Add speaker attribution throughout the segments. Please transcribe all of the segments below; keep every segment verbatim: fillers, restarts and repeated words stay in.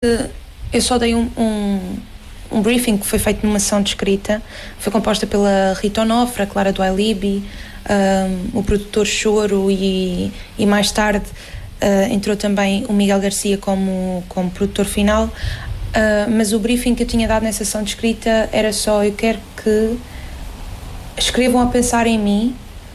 Speaker 1: eu só dei um, um, um briefing que foi feito numa sessão de escrita. Foi composta pela Rita Onofre, a Clara do Alibi, um, o produtor Choro e, e mais tarde uh, entrou também o Miguel Garcia como, como produtor final. Uh, mas o briefing que eu tinha dado nessa sessão de escrita era só: eu quero que escrevam a pensar em mim,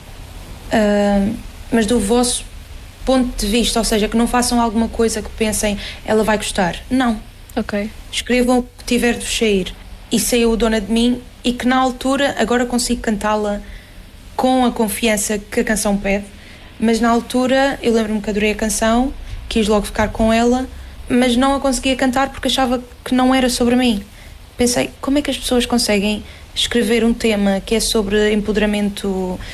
Speaker 1: uh, mas do vosso ponto de vista, ou seja, que não façam alguma coisa que pensem ela vai gostar. Não.
Speaker 2: Ok.
Speaker 1: Escrevam o que tiver de vos sair. E saiu Dona de Mim, e que na altura, agora consigo cantá-la com a confiança que a canção pede, mas na altura eu lembro-me que adorei a canção, quis logo ficar com ela, mas não a conseguia cantar porque achava que não era sobre mim. Pensei, como é que as pessoas conseguem escrever um tema que é sobre empoderamento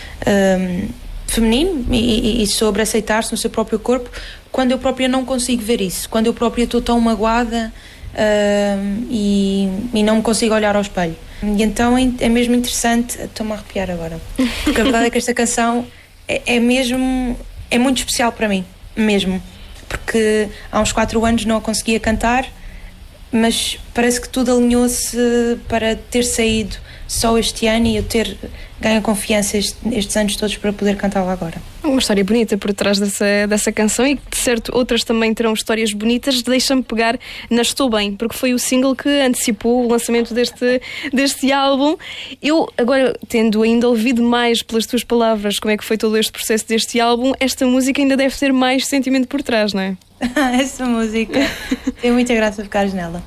Speaker 1: um, feminino e, e sobre aceitar-se no seu próprio corpo, quando eu própria não consigo ver isso, quando eu própria estou tão magoada uh, e, e não me consigo olhar ao espelho. E então é, é mesmo interessante. Estou-me a arrepiar agora, porque a verdade é que esta canção é, é mesmo, é muito especial para mim, mesmo, porque há uns quatro anos não a conseguia cantar, mas parece que tudo alinhou-se para ter saído só este ano e eu ter ganho confiança estes, estes anos todos para poder cantá-la agora.
Speaker 2: Uma história bonita por trás dessa, dessa canção, e de certo outras também terão histórias bonitas. Deixa-me pegar na Estou Bem, porque foi o single que antecipou o lançamento deste, deste álbum. Eu, agora, tendo ainda ouvido mais pelas tuas palavras como é que foi todo este processo deste álbum, esta música ainda deve ter mais sentimento por trás, não é?
Speaker 1: Essa música tem muita graça ficares nela,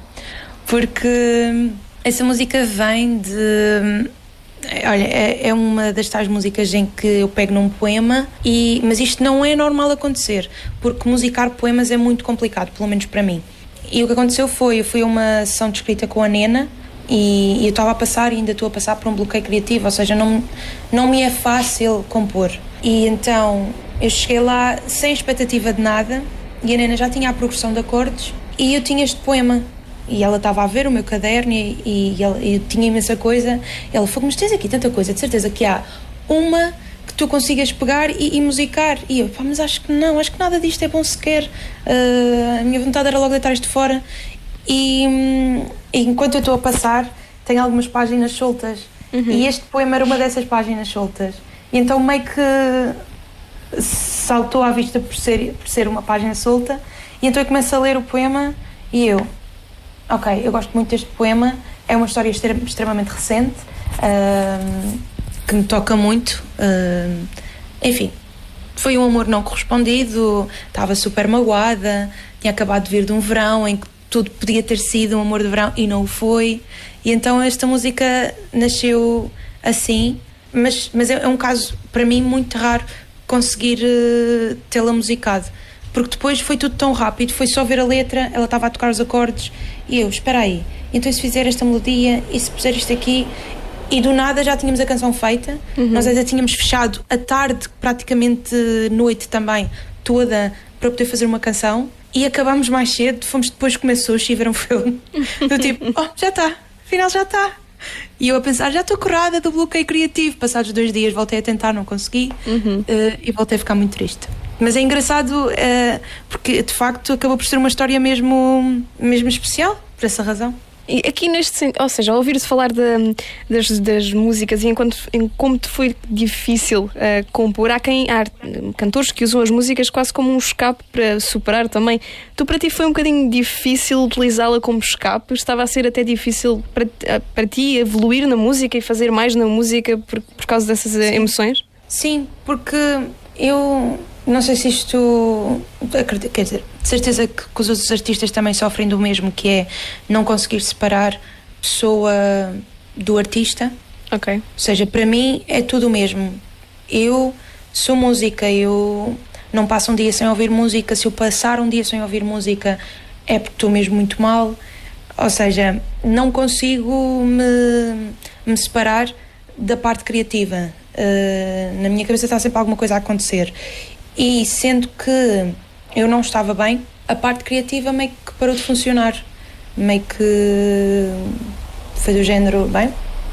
Speaker 1: porque essa música vem de... Olha, é, é uma das tais músicas em que eu pego num poema, e, mas isto não é normal acontecer, porque musicar poemas é muito complicado, pelo menos para mim. E o que aconteceu foi, eu fui a uma sessão de escrita com a Nena, e, e eu estava a passar, e ainda estou a passar por um bloqueio criativo, ou seja, não, não me é fácil compor. E então eu cheguei lá sem expectativa de nada, e a Nena já tinha a progressão de acordes, e eu tinha este poema. E ela estava a ver o meu caderno e, e, e eu tinha imensa coisa. Ela falou, mas tens aqui tanta coisa, de certeza que há uma que tu consigas pegar e, e musicar. E eu, pá, mas acho que não, acho que nada disto é bom sequer. Uh, a minha vontade era logo deitar isto fora. E, e enquanto eu estou a passar, tenho algumas páginas soltas. Uhum. E este poema era uma dessas páginas soltas. E então meio que saltou à vista por ser, por ser uma página solta. E então eu começo a ler o poema e eu... Ok, eu gosto muito deste poema, é uma história extremamente recente, uh, que me toca muito, uh, enfim, foi um amor não correspondido, estava super magoada, tinha acabado de vir de um verão em que tudo podia ter sido um amor de verão e não o foi, e então esta música nasceu assim, mas, mas é um caso para mim muito raro conseguir uh, tê-la musicado. Porque depois foi tudo tão rápido, foi só ver a letra, ela estava a tocar os acordes e eu, espera aí, então se fizer esta melodia e se puser isto aqui, e do nada já tínhamos a canção feita. Uhum. Nós ainda tínhamos fechado a tarde, praticamente noite também, toda, para poder fazer uma canção, e acabámos mais cedo, fomos depois comer sushi e ver um filme, do tipo, oh, já está, afinal já está. E eu a pensar, já estou curada do bloqueio criativo. Passados dois dias voltei a tentar, não consegui, uhum. uh, e voltei a ficar muito triste. Mas é engraçado, uh, porque de facto acabou por ser uma história mesmo, mesmo especial, por essa razão.
Speaker 2: E aqui neste sentido, ou seja, ao ouvir-te falar de, das, das músicas e enquanto, em como te foi difícil uh, compor, há quem há cantores que usam as músicas quase como um escape para superar também. Tu, para ti, foi um bocadinho difícil utilizá-la como escape? Estava a ser até difícil para, para ti evoluir na música e fazer mais na música por, por causa dessas Sim. emoções?
Speaker 1: Sim, porque eu... Não sei se isto... Quer dizer, de certeza que, que os outros artistas também sofrem do mesmo, que é não conseguir separar pessoa do artista.
Speaker 2: Ok.
Speaker 1: Ou seja, para mim é tudo o mesmo. Eu sou música, eu não passo um dia sem ouvir música. Se eu passar um dia sem ouvir música é porque estou mesmo muito mal. Ou seja, não consigo me, me separar da parte criativa. Uh, na minha cabeça está sempre alguma coisa a acontecer. E sendo que eu não estava bem, a parte criativa meio que parou de funcionar. Meio que foi do género, bem,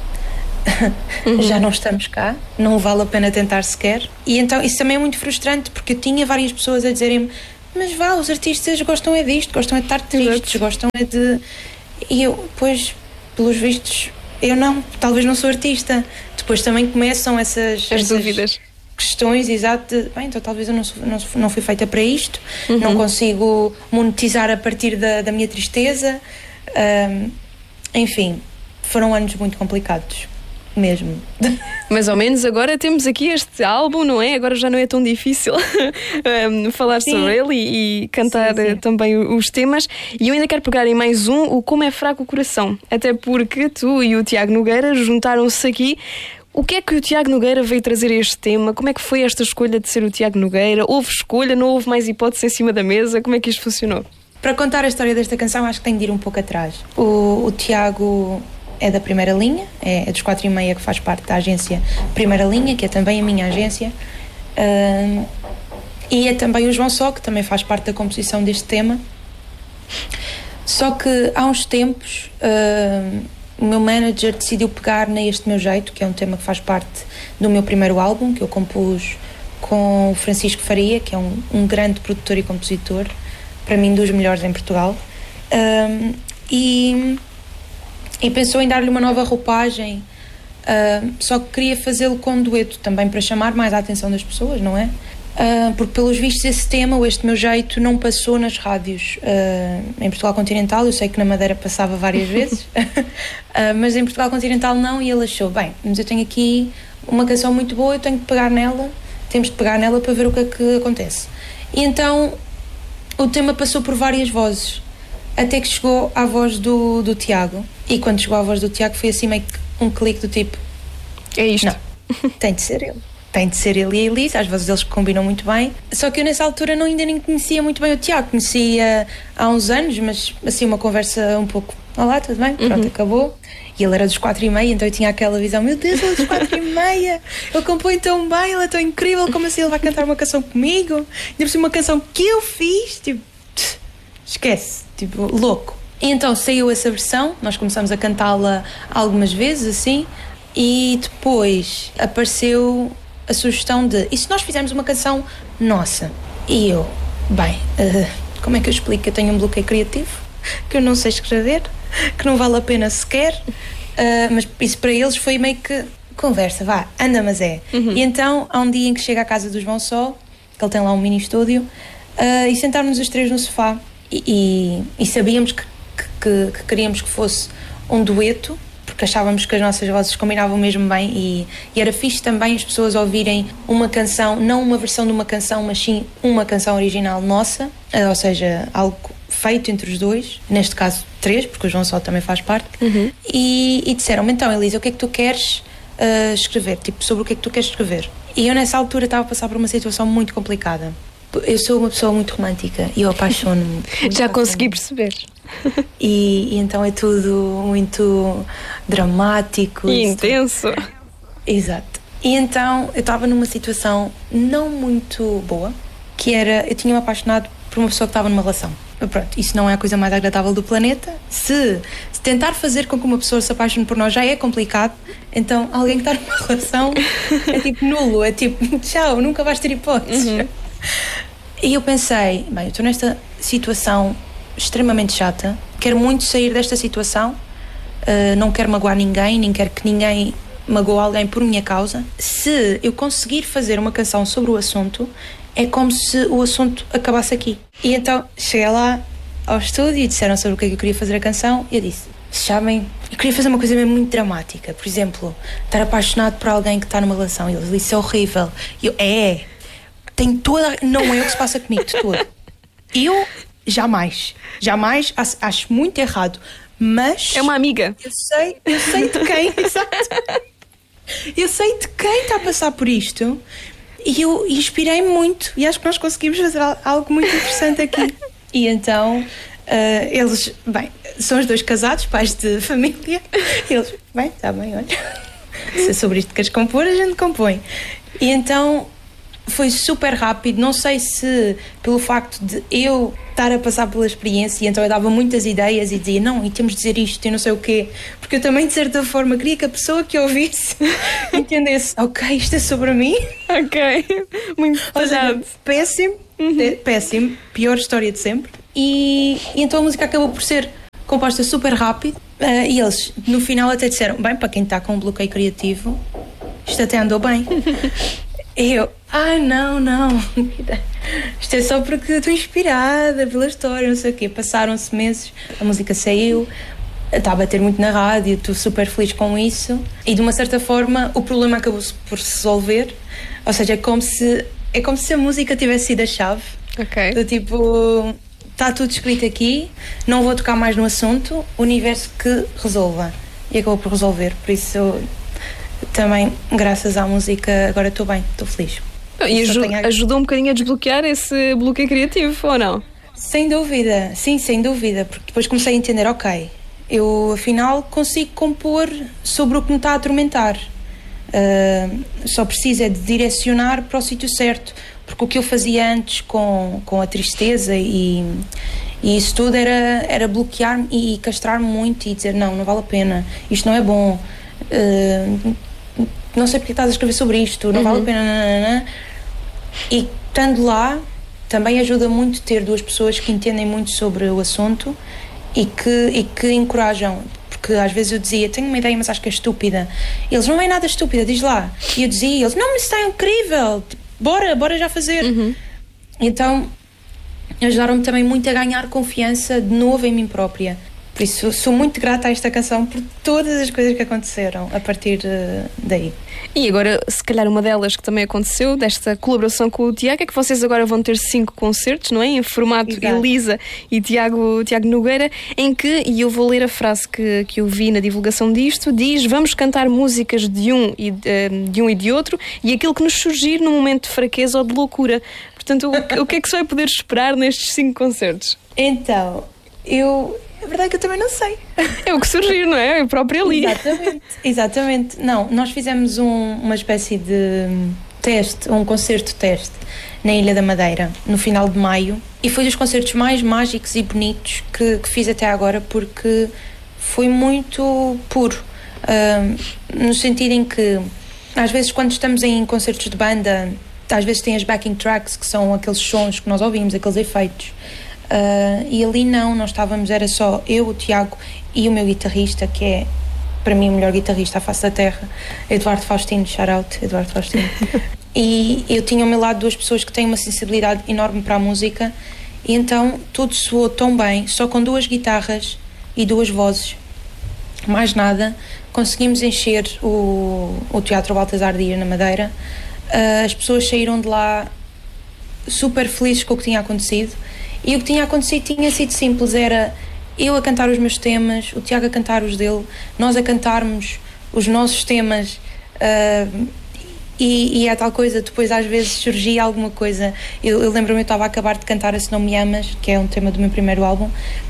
Speaker 1: uhum. já não estamos cá, não vale a pena tentar sequer. E então isso também é muito frustrante, porque eu tinha várias pessoas a dizerem-me mas vá, os artistas gostam é disto, gostam é de estar tristes, gostam é de... E eu, pois, pelos vistos, eu não, talvez não sou artista. Depois também começam essas...
Speaker 2: As
Speaker 1: essas
Speaker 2: dúvidas.
Speaker 1: Questões, exato, de, bem, então talvez eu não, sou, não, não fui feita para isto,
Speaker 2: Uhum.
Speaker 1: não consigo monetizar a partir da, da minha tristeza. Um, enfim, foram anos muito complicados, mesmo.
Speaker 2: Mais ou menos agora temos aqui este álbum, não é? Agora já não é tão difícil um, falar sim. sobre ele e, e cantar sim, sim. também os temas. E eu ainda quero pegar em mais um, o Como é Fraco o Coração. Até porque tu e o Tiago Nogueira juntaram-se aqui. O que é que o Tiago Nogueira veio trazer a este tema? Como é que foi esta escolha de ser o Tiago Nogueira? Houve escolha? Não houve mais hipótese em cima da mesa? Como é que isto funcionou?
Speaker 1: Para contar a história desta canção, acho que tenho de ir um pouco atrás. O, o Tiago é da Primeira Linha, é, é dos quatro e meia, que faz parte da agência Primeira Linha, que é também a minha agência. Uh, e é também o João Só, que também faz parte da composição deste tema. Só que há uns tempos... Uh, o meu manager decidiu pegar neste Meu Jeito, que é um tema que faz parte do meu primeiro álbum, que eu compus com o Francisco Faria, que é um, um grande produtor e compositor, para mim dos melhores em Portugal, um, e, e pensou em dar-lhe uma nova roupagem, uh, só que queria fazê-lo com um dueto, também para chamar mais a atenção das pessoas, não é? Uh, porque pelos vistos esse tema, ou Este Meu Jeito, não passou nas rádios uh, em Portugal Continental. Eu sei que na Madeira passava várias vezes, uh, mas em Portugal Continental não, e ele achou, bem, mas eu tenho aqui uma canção muito boa, eu tenho que pegar nela, temos de pegar nela para ver o que é que acontece. E então o tema passou por várias vozes, até que chegou à voz do, do Tiago, e quando chegou à voz do Tiago foi assim meio que um clique do tipo,
Speaker 2: é isto,
Speaker 1: não, tem de ser ele. Tem de ser ele e a Elisa, às vezes eles combinam muito bem. Só que eu nessa altura não, ainda nem conhecia muito bem o Tiago. Conhecia há uns anos, mas assim uma conversa um pouco... Olá, tudo bem? Pronto, uhum. Acabou. E ele era dos quatro e meia, então eu tinha aquela visão, meu Deus, ele é dos quatro e meia, ele compõe tão bem, ele é tão incrível, como assim ele vai cantar uma canção comigo? Ainda por cima uma canção que eu fiz, tipo, esquece, tipo, louco. E então saiu essa versão, nós começamos a cantá-la algumas vezes, assim, e depois apareceu a sugestão de, e se nós fizermos uma canção nossa? E eu, bem, uh, como é que eu explico que eu tenho um bloqueio criativo, que eu não sei escrever, que não vale a pena sequer, uh, mas isso para eles foi meio que conversa, vá, anda, mas é. Uhum. E então há um dia em que chega à casa do João Só, que ele tem lá um mini estúdio, uh, e sentámos os três no sofá e, e, e sabíamos que, que, que queríamos que fosse um dueto, porque achávamos que as nossas vozes combinavam mesmo bem, e, e era fixe também as pessoas ouvirem uma canção, não uma versão de uma canção, mas sim uma canção original nossa, ou seja, algo feito entre os dois, neste caso três, porque o João Só também faz parte. Uhum. e, e disseram-me, então Elisa, o que é que tu queres uh, escrever? Tipo, sobre o que é que tu queres escrever? E eu nessa altura estava a passar por uma situação muito complicada. Eu sou uma pessoa muito romântica e eu apaixono-me.
Speaker 2: Já consegui perceber.
Speaker 1: E, e então é tudo muito dramático
Speaker 2: e intenso.
Speaker 1: Exato. E então eu estava numa situação não muito boa, que era, eu tinha-me apaixonado por uma pessoa que estava numa relação. Pronto, isso não é a coisa mais agradável do planeta. Se, se tentar fazer com que uma pessoa se apaixone por nós já é complicado, então alguém que está numa relação é tipo nulo, é tipo tchau, nunca vais ter hipóteses. Uhum. E eu pensei, bem, eu estou nesta situação extremamente chata, quero muito sair desta situação, uh, não quero magoar ninguém, nem quero que ninguém magoe alguém por minha causa. Se eu conseguir fazer uma canção sobre o assunto, é como se o assunto acabasse aqui. E então cheguei lá ao estúdio e disseram sobre o que é que eu queria fazer a canção, e eu disse, sabem, eu queria fazer uma coisa mesmo muito dramática, por exemplo, estar apaixonado por alguém que está numa relação, e eles disseram, isso é horrível. E eu, é, tem toda, não é o que se passa comigo de todo. Eu jamais, jamais acho, acho muito errado, mas
Speaker 2: é uma amiga.
Speaker 1: Eu sei, eu sei de quem, exato. Eu sei de quem está a passar por isto, e eu inspirei-me muito, e acho que nós conseguimos fazer algo muito interessante aqui. E então uh, eles, bem, são os dois casados, pais de família, e eles, bem, está bem, olha, se é sobre isto que queres compor, a gente compõe. E então foi super rápido, não sei se pelo facto de eu estar a passar pela experiência, e então eu dava muitas ideias e dizia, não, e temos de dizer isto, e não sei o quê, porque eu também de certa forma queria que a pessoa que ouvisse entendesse, ok, isto é sobre mim.
Speaker 2: Ok, muito pesado.
Speaker 1: Péssimo, uhum. péssimo, pior história de sempre. E, e então a música acabou por ser composta super rápido. Uh, e eles, no final, até disseram: bem, para quem está com um bloqueio criativo, isto até andou bem. E eu, ah, não, não, isto é só porque estou inspirada pela história, não sei o quê. Passaram-se meses, a música saiu, estava a ter muito na rádio, estou super feliz com isso. E de uma certa forma o problema acabou por se resolver. Ou seja, é como se, é como se a música tivesse sido a chave.
Speaker 2: Ok.
Speaker 1: Do tipo, está tudo escrito aqui, não vou tocar mais no assunto, o universo que resolva. E acabou por resolver, por isso também, graças à música, agora estou bem, estou feliz.
Speaker 2: E aju- a... ajudou um bocadinho a desbloquear esse bloqueio criativo, ou não?
Speaker 1: Sem dúvida, sim, sem dúvida, porque depois comecei a entender, ok, eu afinal consigo compor sobre o que me está a atormentar. Uh, só preciso é de direcionar para o sítio certo, porque o que eu fazia antes com, com a tristeza e, e isso tudo era, era bloquear-me e castrar-me muito e dizer, não, não vale a pena, isto não é bom. Uh, não sei porque estás a escrever sobre isto, não uhum. vale a pena, nanana. E estando lá também ajuda muito ter duas pessoas que entendem muito sobre o assunto e que, e que encorajam, porque às vezes eu dizia, tenho uma ideia mas acho que é estúpida, eles, não é nada estúpida, diz lá, e eu dizia, eles, não, mas está incrível, bora, bora já fazer. Uhum. Então ajudaram-me também muito a ganhar confiança de novo em mim própria. Por isso, sou muito grata a esta canção por todas as coisas que aconteceram a partir uh, daí.
Speaker 2: E agora, se calhar uma delas que também aconteceu, desta colaboração com o Tiago, é que vocês agora vão ter cinco concertos, não é? Em formato Exato. Elisa e Tiago, Tiago Nogueira, em que, e eu vou ler a frase que, que eu vi na divulgação disto, diz, vamos cantar músicas de um, e, de um e de outro, e aquilo que nos surgir num momento de fraqueza ou de loucura. Portanto, o, o que é que se vai poder esperar nestes cinco concertos?
Speaker 1: Então, eu... A verdade é que eu também não sei.
Speaker 2: É o que surgir, não é? É o próprio ali.
Speaker 1: Exatamente. Exatamente. Não, nós fizemos um, uma espécie de teste, um concerto-teste na Ilha da Madeira, no final de maio. E foi dos concertos mais mágicos e bonitos que, que fiz até agora, porque foi muito puro. Uh, no sentido em que, às vezes, quando estamos em concertos de banda, às vezes tem as backing tracks, que são aqueles sons que nós ouvimos, aqueles efeitos. Uh, e ali não, nós estávamos, era só eu, o Tiago e o meu guitarrista, que é para mim o melhor guitarrista à face da terra, Eduardo Faustino, shout out, Eduardo Faustino. E eu tinha ao meu lado duas pessoas que têm uma sensibilidade enorme para a música, e então tudo soou tão bem, só com duas guitarras e duas vozes, mais nada, conseguimos encher o, o Teatro Baltasar Dias na Madeira. Uh, as pessoas saíram de lá super felizes com o que tinha acontecido. E o que tinha acontecido tinha sido simples, era eu a cantar os meus temas, o Tiago a cantar os dele, nós a cantarmos os nossos temas, uh, e, e é tal coisa, depois às vezes surgia alguma coisa, eu, eu lembro-me, eu estava a acabar de cantar a Se Não Me Amas, que é um tema do meu primeiro álbum,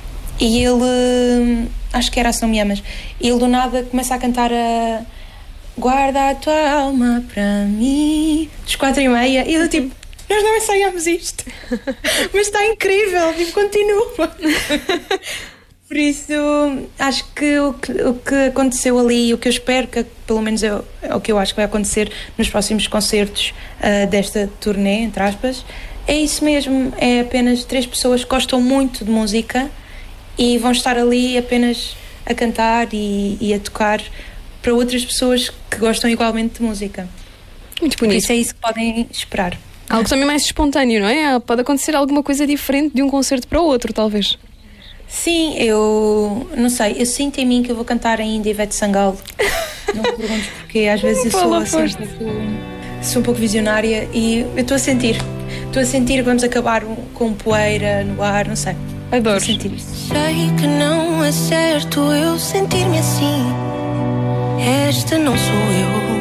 Speaker 1: e ele, acho que era a Se Não Me Amas, e ele do nada começa a cantar a Guarda a tua alma para mim, dos quatro e meia, e eu tipo, nós não ensaiámos isto, mas está incrível, tipo, continua. Por isso, acho que o, que o que aconteceu ali, o que eu espero, que pelo menos é o, é o que eu acho que vai acontecer nos próximos concertos uh, desta turnê, entre aspas, é isso mesmo, é apenas três pessoas que gostam muito de música e vão estar ali apenas a cantar e, e a tocar para outras pessoas que gostam igualmente de música.
Speaker 2: Muito bonito.
Speaker 1: Por isso é isso que podem esperar.
Speaker 2: Algo também mais espontâneo, não é? Pode acontecer alguma coisa diferente de um concerto para o outro, talvez.
Speaker 1: Sim, eu não sei, eu sinto em mim que eu vou cantar ainda Ivete Sangalo. Não me perguntes porque às vezes eu sou, assim, um pouco, sou um pouco visionária e eu estou a sentir. Estou a sentir que vamos acabar com poeira no ar, não sei.
Speaker 2: Adoro.
Speaker 1: Estou a sentir isso.
Speaker 3: Sei que não é certo eu sentir-me assim. Esta não sou eu.